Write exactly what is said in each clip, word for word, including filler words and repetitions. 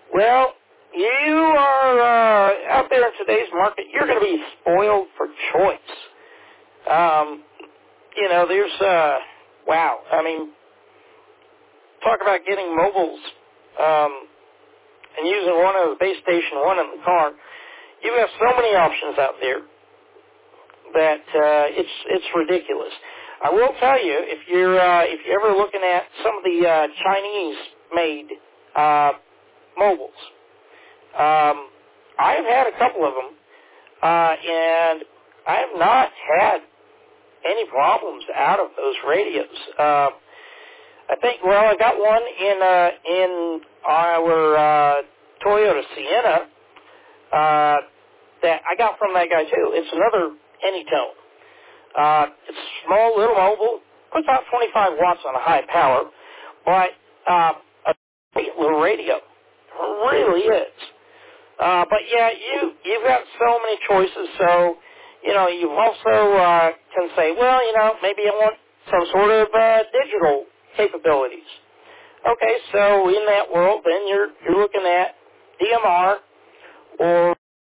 Well, you are uh, out there in today's market. You're going to be spoiled for choice. Um, you know, there's uh, wow. I mean, talk about getting mobiles um, and using one of the base station, one in the car. You have so many options out there that uh, it's it's ridiculous. I will tell you, if you're uh, if you're ever looking at some of the uh, Chinese-made uh, mobiles, um, I have had a couple of them, uh, and I have not had any problems out of those radios. Uh, I think, well, I got one in uh, in our uh, Toyota Sienna uh, that I got from that guy too. It's another Anytone. Uh, it's small, little mobile, puts out twenty-five watts on a high power, but uh, a great little radio. It really is. Uh, but yeah, you you've got so many choices. So you know, you also uh, can say, well, you know, maybe I want some sort of uh, digital capabilities. Okay, so in that world, then you're you're looking at D M R or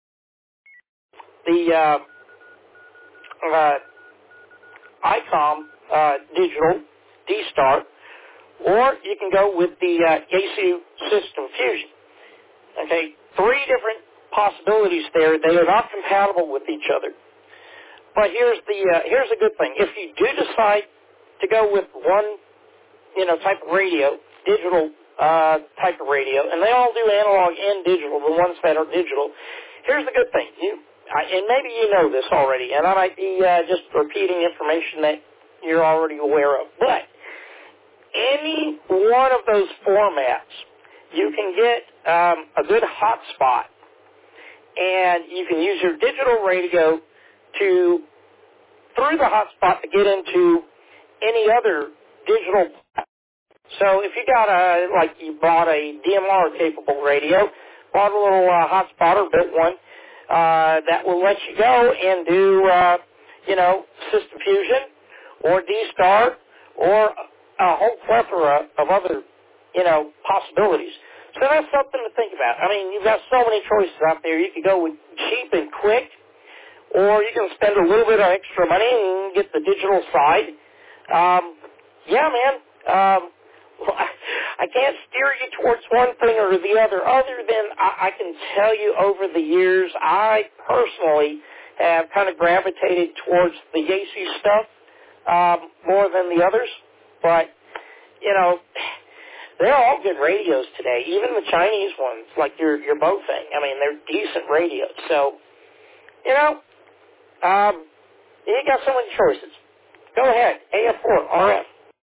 the uh, uh, ICOM uh, digital D-Star, or you can go with the uh, Yaesu System Fusion. Okay, three different possibilities there. They are not compatible with each other. But here's the uh, here's a good thing. If you do decide to go with one, you know, type of radio, digital uh, type of radio, and they all do analog and digital, the ones that are digital, here's the good thing. You I, and maybe you know this already, and I might be uh, just repeating information that you're already aware of. But any one of those formats, you can get um, a good hotspot, and you can use your digital radio to, through the hotspot, to get into any other digital. So if you got a, like you bought a D M R capable radio, bought a little uh, hotspot or built one, uh, that will let you go and do, uh, you know, System Fusion or D-Star or a whole plethora of other, you know, possibilities. So that's something to think about. I mean, you've got so many choices out there. You could go with cheap and quick, or you can spend a little bit of extra money and get the digital side. Um, yeah, man. Um, I can't steer you towards one thing or the other, other than I, I can tell you over the years, I personally have kind of gravitated towards the Yaesu stuff um, more than the others. But, you know, they're all good radios today, even the Chinese ones, like your, your Bow thing. I mean, they're decent radios. So, you know, um, you got so many choices. Go ahead, A F four, R F.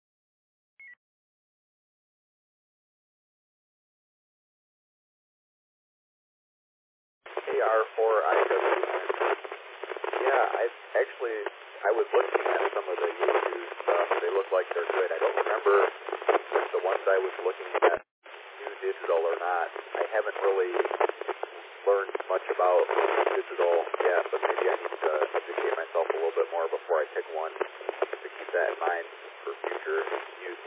A R four I W. Yeah, I actually, I was looking at some of the Yaesu stuff. They look like they're good. I don't remember if the ones I was looking at knew digital or not. I haven't really learned much about digital yet, but maybe I need to educate myself a little bit more before I pick one, to keep that in mind for future use.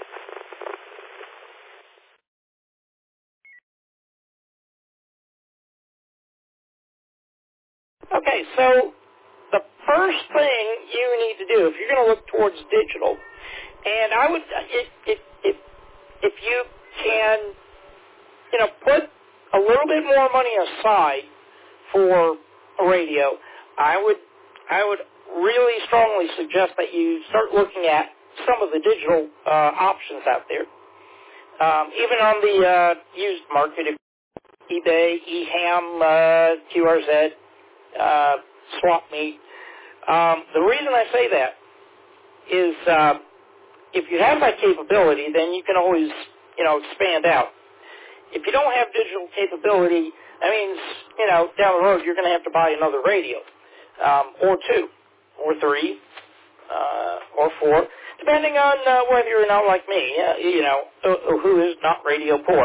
Okay, so the first thing you need to do, if you're going to look towards digital, and I would, if, if, if, if you can, you know, put a little bit more money aside for a radio, I would, I would really strongly suggest that you start looking at some of the digital uh, options out there. Um, even on the uh, used market, if eBay, eHam, uh, Q R Z, uh, SwapMeet. Um, the reason I say that is uh, if you have that capability, then you can always, you know, expand out. If you don't have digital capability, that means, you know, down the road you're going to have to buy another radio, um, or two, or three, uh, or four, depending on uh, whether you're not like me, uh, you know, who is not radio poor.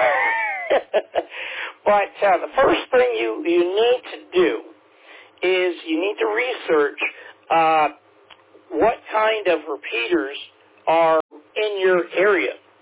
But uh, the first thing you, you need to do is you need to research uh, what kind of repeaters are in your area.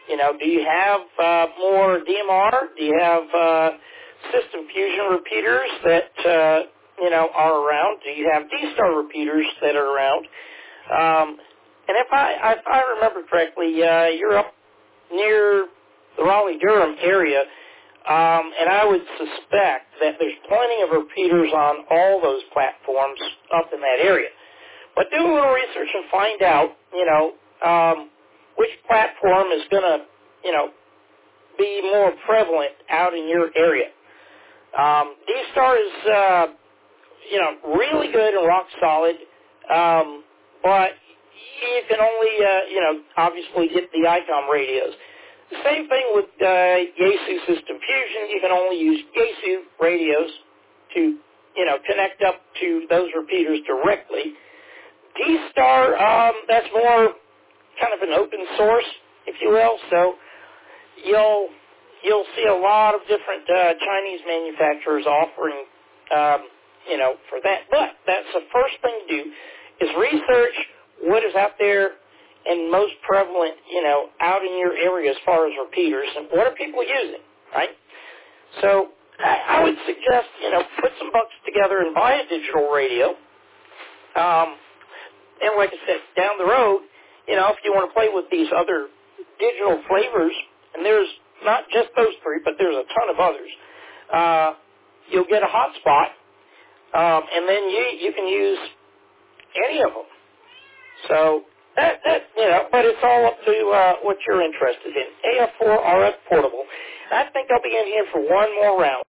You know, do you have uh, more D M R? Do you have uh, system fusion repeaters that, uh, you know, are around? Do you have D-Star repeaters that are around? Um, and if I, if I remember correctly, uh, you're up near the Raleigh-Durham area, um, and I would suspect that there's plenty of repeaters on all those platforms up in that area. But do a little research and find out, you know, um, which platform is going to, you know, be more prevalent out in your area. Um, D-Star is, uh, you know, really good and rock solid, um, but you can only, uh, you know, obviously get the ICOM radios. The same thing with uh, Yaesu System Fusion. You can only use Yaesu radios to, you know, connect up to those repeaters directly. D-Star, um, that's more kind of an open source, if you will, so you'll you'll see a lot of different uh, Chinese manufacturers offering, um, you know, for that. But that's the first thing to do is research what is out there and most prevalent, you know, out in your area as far as repeaters and what are people using, right? So I, I would suggest, you know, put some bucks together and buy a digital radio. Um, and like I said, down the road, you know, if you want to play with these other digital flavors, and there's not just those three, but there's a ton of others, uh, you'll get a hotspot, um, and then you you can use any of them. So that that you know, but it's all up to uh, what you're interested in. A F four R F portable. I think I'll be in here for one more round.